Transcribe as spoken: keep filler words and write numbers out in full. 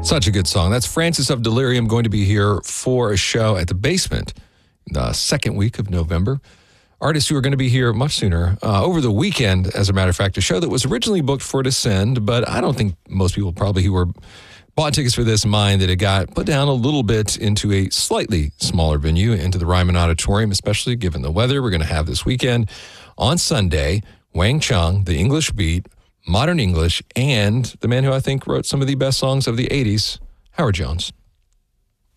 Such a good song. That's Francis of Delirium going to be here for a show at the Basement the second week of November. Artists who are going to be here much sooner. Uh, over the weekend, as a matter of fact, a show that was originally booked for Descend, but I don't think most people probably who were bought tickets for this mind that it got put down a little bit into a slightly smaller venue, into the Ryman Auditorium, especially given the weather we're going to have this weekend. On Sunday, Wang Chung, The English Beat, Modern English, and the man who I think wrote some of the best songs of the eighties, Howard Jones.